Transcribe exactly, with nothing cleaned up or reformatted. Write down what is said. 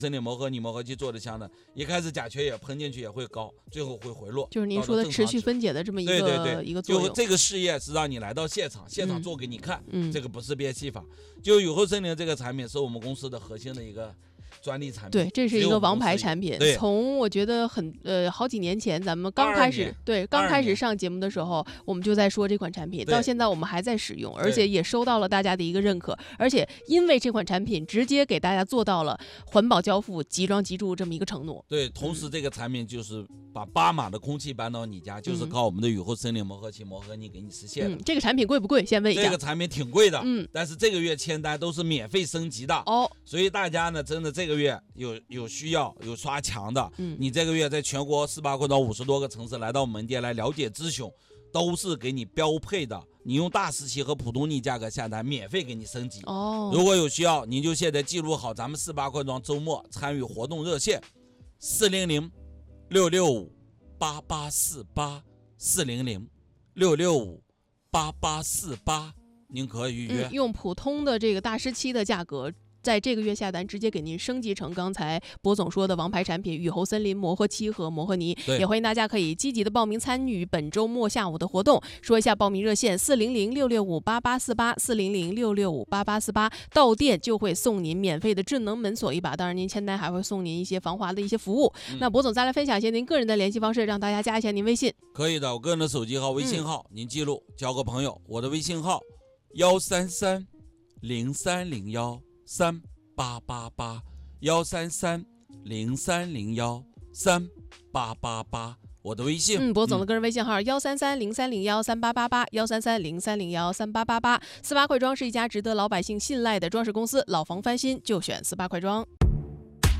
森林磨合泥磨合器做的香的，一开始甲醛也喷进去也会高，最后会回落。 就是您说的持续分解的这么一个对对对一个作用。 就这个事业是让你来到现场，现场做给你看， 嗯、 这个不是憋气法。就雨后森林这个产品是我们公司的核心的一个专利产品， 对，这是一个王牌产品。从我觉得很呃好几年前，咱们刚开始对刚开始上节目的时候，我们就在说这款产品，到现在我们还在使用，而且也收到了大家的一个认可，而且因为这款产品直接给大家做到了环保交付、即装即住这么一个承诺。 对，同时这个产品就是把八码的空气搬到你家，嗯、就是靠我们的雨后森林磨合器磨合泥给你实现的。 嗯、这个产品贵不贵？先问一下。 这个产品挺贵的， 嗯， 但是这个月签单都是免费升级的哦， 所以大家呢，真的这个月有有需要有刷墙的， 嗯， 你这个月在全国四八快到五十多个城市来到我们门店来了解咨询，都是给你标配的。你用大时期和普通泥价格下单，免费给你升级。 哦， 如果有需要，您就现在记录好咱们四八快装周末参与活动热线：四零零六六五八八四八四零零六六五八八四八，您可以预约、 嗯。用普通的这个大师期的价格。在这个月下单，直接给您升级成刚才博总说的王牌产品雨后森林磨合漆和磨合泥。也欢迎大家可以积极的报名参与本周末下午的活动。说一下报名热线：四零零六六五八八四八四零零六六五八八四八。到店就会送您免费的智能门锁一把，当然您签单还会送您一些防滑的一些服务。嗯、那博总再来分享一些您个人的联系方式，让大家加一下您微信。 可以的，我个人的手机号、微信号、嗯、您记录，交个朋友。我的微信号幺三三零三零幺三。八八八幺三三零三零幺三八八八，我的微信。 嗯，博总的个人微信号幺三三零三零幺三八八八幺三三零三零幺三八八八。四八快装是一家值得老百姓信赖的装饰公司，老房翻新就选四八快装。